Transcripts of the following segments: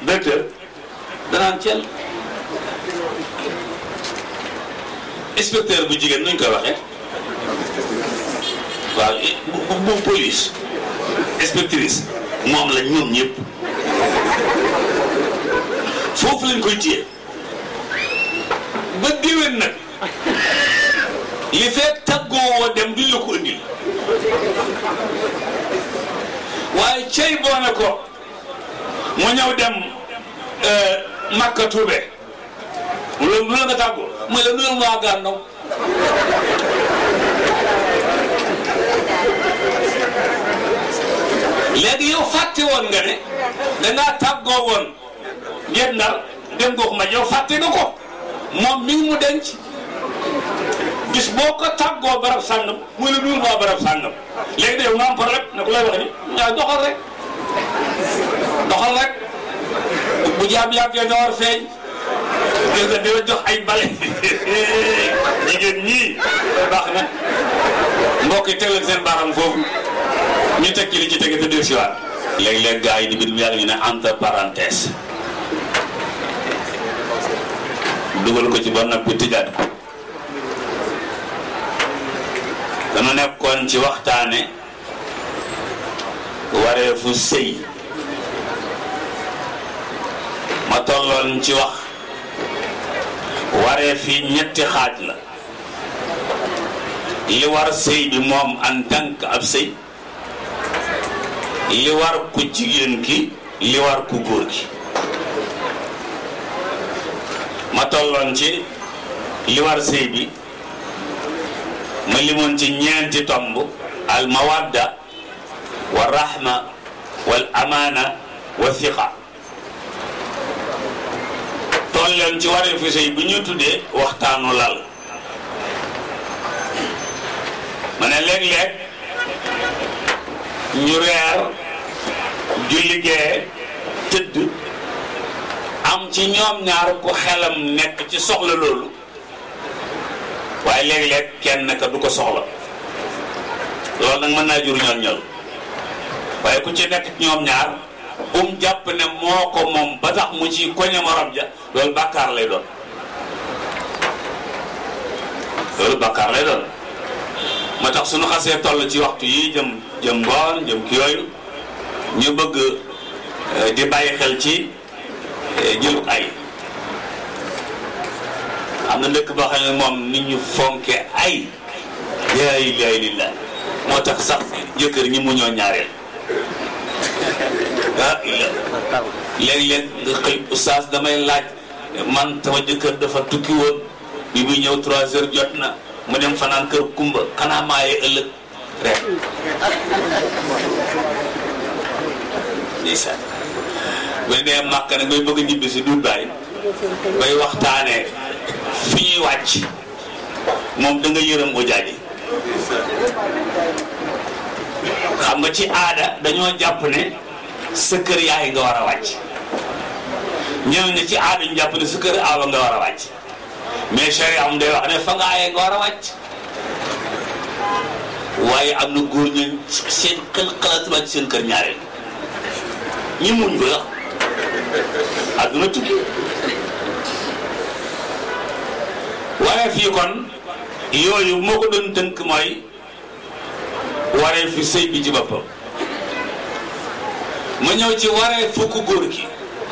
directeur danaan cel inspecteur bu jigéen nuñ koy waxee waaw bu police inspectrice moom la ñoom ñëpp foofu lañ koy téye ba déwén nag li fekk tàggoo woo dem duñ la ko indil waaye cey boo ne ko mu ñëw dem Makka Tuube lu la nga tàggoo mooy la nuyul waa Gànnaw léegi yow fàtte woon nga ne dangaa tàggoo woon ngeen Ndar dem gox ma yow fàtte nga ko moom mi ngi mu denc bis boo ko tàggoo barab sàngam muy la nuyul waa barab sàngam léegi de yow nga am problème ne ko lay wax ni yaa doxal rek bu jaab yàggee nga war feeñ gis nga dina jox ay bale jigéen ñii baax na mbokk yi teg leen seen baaram foofu ñu teg ci li ci tege te dégg si waat léeg-léeg gars yi di bind yàlla ñu ne entre parenthèse dugal ko ci ba noppi tëjaat ko dama nekkoon ci waxtaane wareefu sëy ma tolloon ci wax waree fi ñetti xaaj la li war sëy bi moom en tant que ab sëy li war ku jigéen ki li war ku góor gi ma tolloon ci li war sëy bi ma limoon ci ñeenti tomb al mawadda wa rahma wal amana wa thiqa tolloon ci waree fi sëy bi ñu tuddee waxtaanu lal ma ne léeg-léeg ñu reer julli gee tëdd am ci ñoom ñaar ku xelam nekk ci soxla loolu waaye léeg-léeg kenn ka du ko soxla loolu nag mën naa jur ñol-ñol waaye ku ci nekk ci ñoom ñaar jàpp ne moo ko moom ba tax mu ci koñe morom ja loolu bàkkaar lay doon moo tax suñu xasee toll ci waxtu yi jëm ngoon jëm ki yooyu ñu bëgg di bàyyi xel ci jëluk ay am na dëkk boo xam ne moom nit ñu fonke ay laa ilaaha illallaah moo tax sax jëkkër ñi mu ñoo ñaareel ah léeg-léeg nga xëy oustaz damay laaj man sama jëkkër dafa tukki woon bi muy ñëw 3 heures jot na mu dem fanaan kër kumba xanaa maaye ëllëg rek ndeysaan bu ñu dee màkk nag bay bëgg a ñibbi si duut baay bay waxtaanee fi ñuy wàcc moom da nga yërëm ujaaji xam nga ci aada dañoo jàpp ne sa kër yaay nga war a wàcc ñeneen ñi ci aada ñu jàpp ne sa kër aawa nga war a wàcc mais charia am day wax ne fa nga aaye nga war a wàcc waaye am na góor ñu seen xalaatuma ci seen kër ñaareel ñi muñ ko sax àdduna tukki waaye fii kon yooyu moo ko doon tënk mooy waree fi sëy bi ci boppam ma ñëw ci waree fukk góor gi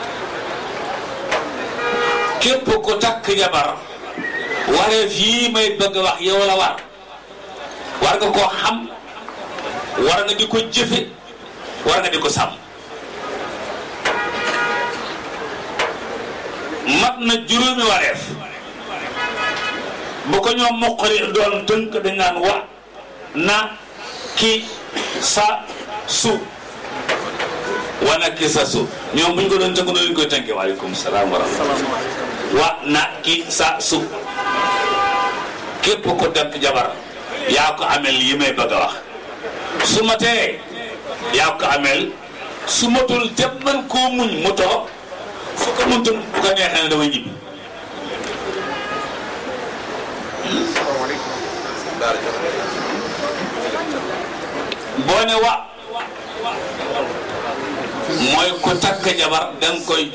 képp ko takk jabar waree fii may bëgg wax yow la war nga koo xam war nga di ko jëfe war nga di ko sàmm mat na juróomi wareef bu ko ñoom moqari doon tënk dañ naan wa na ki sa su wana ki sa su ñoom buñ ko doon tënk noonu ñu koy tënkee waaleykum salaam wa rahmatulah wa na ki sa su képp ko denk jabar yaa ko amel yi may bëgg a wax su ma tee yaa ko amel su matul te mën koo muñ mu toog su ko mëntul bu ko neexee ne dama ñibbi boo ne wa mooy ko takk jabar danga koy